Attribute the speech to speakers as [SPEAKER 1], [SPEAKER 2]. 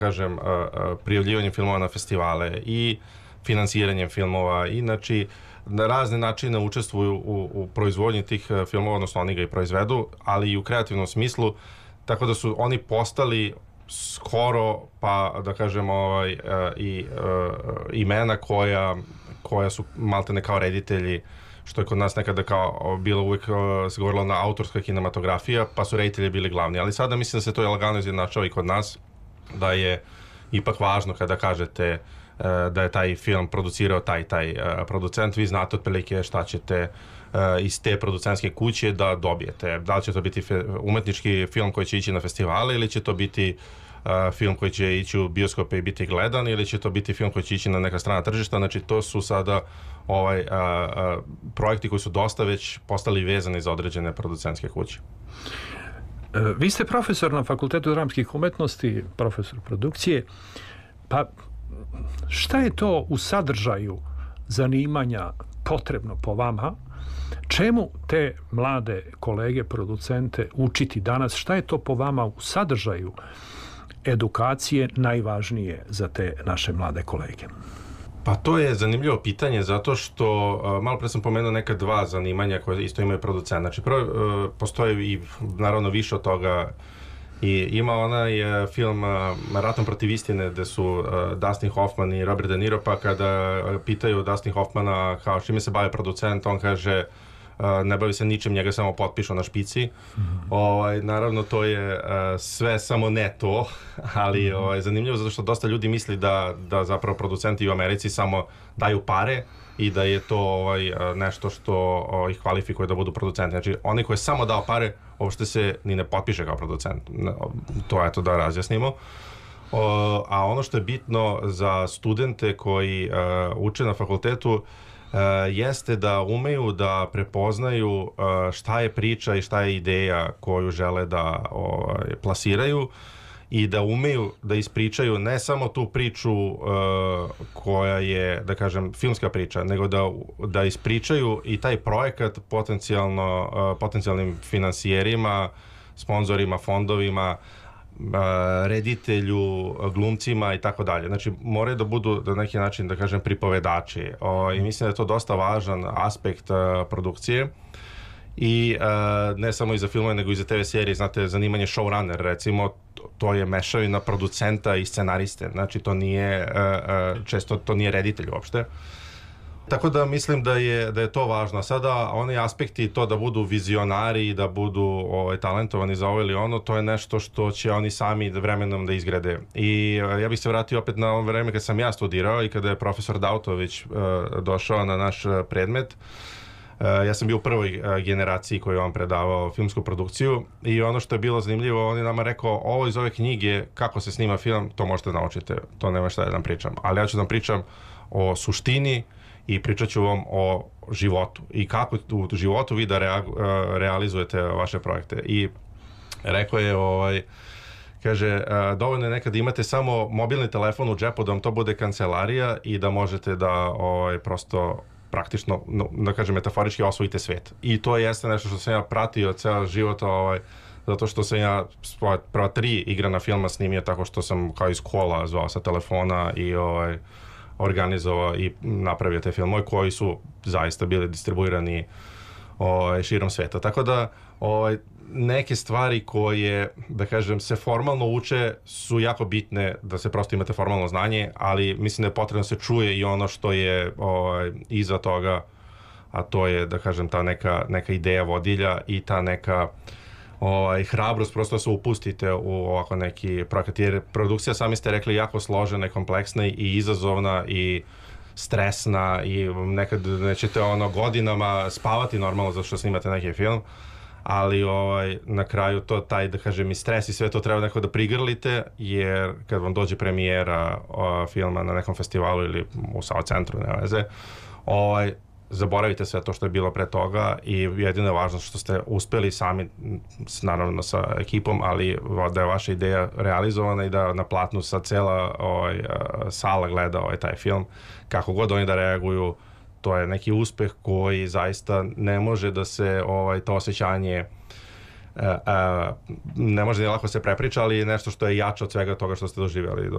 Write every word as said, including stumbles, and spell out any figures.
[SPEAKER 1] kažem, prijavljivanjem filmova na festivale i finansiranjem filmova i znači na razne načine učestvuju u, u proizvodnji tih filmova, odnosno oni ga i proizvedu, ali i u kreativnom smislu, tako da su oni postali skoro, pa da kažem, ovaj, i imena koja, koja su maltene kao reditelji, što je kod nas nekada kao bilo uvijek se govorilo na autorska kinematografija, pa su reditelji bili glavni. Ali sada mislim da se to lagano izjednačava i kod nas, da je ipak važno kada kažete da je taj film producirao taj taj producent, vi znate otprilike šta ćete iz te producentske kuće da dobijete. Da li će to biti umetnički film koji će ići na festivale ili će to biti film koji će ići u bioskope i biti gledan ili će to biti film koji će ići na neka strana tržišta. Znači to su sada ovaj, a, a, projekti koji su dosta već postali vezani za određene producentske kuće.
[SPEAKER 2] Vi ste profesor na Fakultetu dramskih umetnosti, profesor produkcije, pa šta je to u sadržaju zanimanja potrebno po vama? Čemu te mlade kolege, producente učiti danas? Šta je to po vama u sadržaju edukacije najvažnije za te naše mlade kolege?
[SPEAKER 1] Pa to je zanimljivo pitanje zato što malo pre sam pomenuo neka dva zanimanja koje isto imaju producent. Znači prvo postoji i naravno više od toga i ima onaj film Ratom protiv istine gde su Dustin Hoffman i Robert De Niro, pa kada pitaju Dustin Hoffmana kao čime se bavi producent, on kaže ne bavi se ničim, njega samo potpišu na špici. Mm-hmm. Ovaj, naravno to je uh, sve samo ne to, ali mm-hmm. ovaj, zanimljivo zato što dosta ljudi misli da, da zapravo producenti u Americi samo daju pare i da je to ovaj, nešto što ovaj, ih kvalifikuje da budu producenti. Znači oni koji je samo dao pare, uopšte se ni ne potpiše kao producent. To je to da razjasnimo. O, a ono što je bitno za studente koji uh, uče na fakultetu Uh, jeste da umeju da prepoznaju uh, šta je priča i šta je ideja koju žele da uh, plasiraju i da umeju da ispričaju ne samo tu priču uh, koja je, da kažem, filmska priča, nego da, da ispričaju i taj projekat potencijalno, uh, potencijalnim finansijerima, sponzorima, fondovima, reditelju, glumcima i tako dalje. Znači, moraju da budu na neki način, da kažem, pripovedači. O, i mislim da je to dosta važan aspekt uh, produkcije. I uh, ne samo i za filmove, nego i za te ve serije. Znate, zanimanje showrunner, recimo, to je mešavina producenta i scenariste. Znači, to nije, uh, uh, često to nije reditelj uopšte. Tako da mislim da je, da je to važno. Sada oni aspekti, to da budu vizionari i da budu ovaj, talentovani za ovo ili ono, to je nešto što će oni sami vremenom da izgrade. I ja bih se vratio opet na ovo vreme kad sam ja studirao i kada je profesor Dautović uh, došao na naš predmet. Uh, ja sam bio u prvoj uh, generaciji koji je on predavao filmsku produkciju i ono što je bilo zanimljivo, on je nama rekao, ovo iz ove knjige, kako se snima film, to možete naučiti, to nema šta da nam pričam. Ali ja ću da vam pričam o suštini i pričat ću vam o životu i kako u životu vi da rea, realizujete vaše projekte. I rekao je, ovaj, kaže, dovoljno je nekad imate samo mobilni telefon u džepu da vam to bude kancelarija i da možete da ovaj, prosto praktično, da kažem, metaforički osvojite svet. I to jeste nešto što sam ja pratio ceo život, ovaj, zato što sam ja prva tri igrana filma snimio tako što sam kao iz kola zvao sa telefona i ovaj, organizovao i napravio te filmove koji su zaista bili distribuirani ovaj, širom sveta. Tako da ovaj, neke stvari koje, da kažem, se formalno uče su jako bitne da se prosto imate formalno znanje, ali mislim da je potrebno da se čuje i ono što je ovaj, iza toga, a to je, da kažem, ta neka, neka ideja vodilja i ta neka ovaj, hrabrost prosto da se upustite u ovako neki projekat, jer produkcija, sami ste rekli, jako složena i kompleksna i izazovna i stresna i nekad nećete ono godinama spavati normalno zato što snimate neki film, ali ovaj, na kraju to taj, da kažem, i stres i sve to treba neko da prigrlite, jer kad vam dođe premijera o, filma na nekom festivalu ili u Sao centru, ne veze, ovaj, zaboravite sve to što je bilo pre toga i jedino je važno što ste uspeli sami, naravno sa ekipom, ali da je vaša ideja realizovana i da na platnu sad cela ovaj, sala gleda ovaj, taj film. Kako god oni da reaguju, to je neki uspeh koji zaista ne može da se ovaj, to osjećanje Uh, uh, ne može ni lako se prepriča, ali nešto što je jače od svega toga što ste doživjeli do